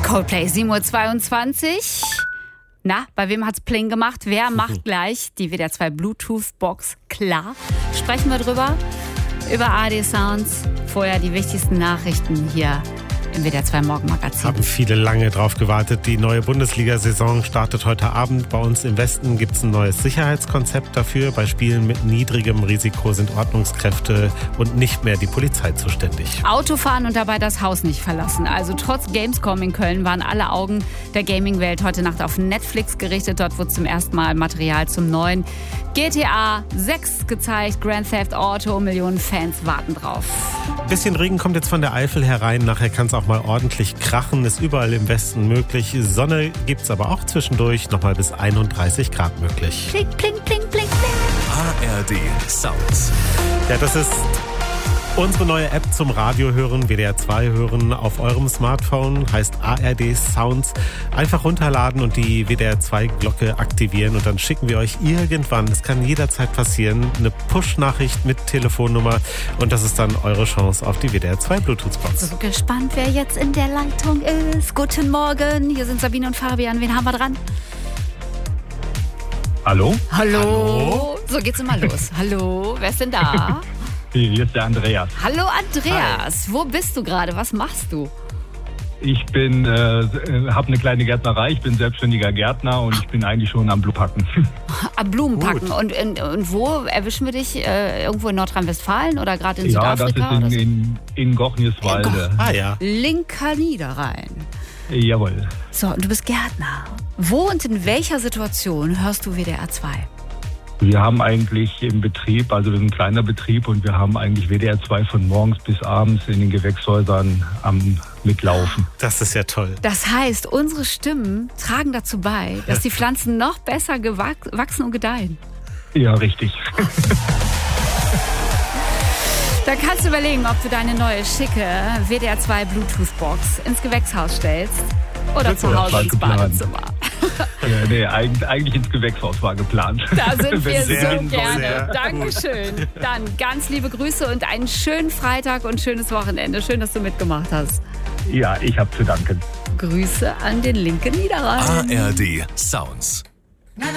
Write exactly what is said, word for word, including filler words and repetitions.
Coldplay, sieben Uhr zweiundzwanzig. Na, bei wem hat's Pling gemacht? Wer macht gleich die W D R zwei Bluetooth-Box klar? Sprechen wir drüber. Über A R D Sounds. Vorher die wichtigsten Nachrichten hier im W D R zwei Morgenmagazin. Haben viele lange drauf gewartet. Die neue Bundesliga-Saison startet heute Abend. Bei uns im Westen gibt es ein neues Sicherheitskonzept dafür. Bei Spielen mit niedrigem Risiko sind Ordnungskräfte und nicht mehr die Polizei zuständig. Autofahren und dabei das Haus nicht verlassen. Also trotz Gamescom in Köln waren alle Augen der Gaming-Welt heute Nacht auf Netflix gerichtet. Dort wurde zum ersten Mal Material zum neuen G T A sechs gezeigt. Grand Theft Auto, Millionen Fans warten drauf. Ein bisschen Regen kommt jetzt von der Eifel herein. Nachher kann es auch mal ordentlich krachen. Ist überall im Westen möglich. Sonne gibt es aber auch zwischendurch. Nochmal bis einunddreißig Grad möglich. Pling, pling, pling, pling, pling. A R D Sounds. Ja, das ist unsere neue App zum Radio hören, W D R zwei hören auf eurem Smartphone, heißt A R D Sounds. Einfach runterladen und die W D R zwei Glocke aktivieren und dann schicken wir euch irgendwann, das kann jederzeit passieren, eine Push-Nachricht mit Telefonnummer und das ist dann eure Chance auf die W D R zwei Bluetooth-Box. So gespannt, wer jetzt in der Leitung ist. Guten Morgen, hier sind Sabine und Fabian. Wen haben wir dran? Hallo? Hallo. Hallo? So geht's immer los. Hallo, wer ist denn da? Hier ist der Andreas. Hallo Andreas, Hi. Wo bist du gerade? Was machst du? Ich bin, äh, habe eine kleine Gärtnerei, ich bin selbstständiger Gärtner und ich bin eigentlich schon am Blumenpacken. Am Blumenpacken. Und, und, und wo erwischen wir dich? Äh, irgendwo in Nordrhein-Westfalen oder gerade in ja, Südafrika? Ja, das ist in, so? in, in Gochnieswalde. Ah ja. Linker Niederrhein. Jawohl. So, und du bist Gärtner. Wo und in welcher Situation hörst du W D R zwei? Wir haben eigentlich im Betrieb, also wir sind ein kleiner Betrieb und wir haben eigentlich W D R zwei von morgens bis abends in den Gewächshäusern am Mitlaufen. Das ist ja toll. Das heißt, unsere Stimmen tragen dazu bei, dass die Pflanzen noch besser gewach- wachsen und gedeihen. Ja, richtig. Dann kannst du überlegen, ob du deine neue schicke W D R zwei Bluetooth-Box ins Gewächshaus stellst oder Das zu war Hause ins geplant. Badezimmer. Ja, nee, eigentlich, eigentlich ins Gewächshaus war geplant. Da sind wir Sehr, so gerne. sehr Dankeschön. Dann ganz liebe Grüße und einen schönen Freitag und schönes Wochenende. Schön, dass du mitgemacht hast. Ja, ich habe zu danken. Grüße an den linken Niederrhein. A R D Sounds.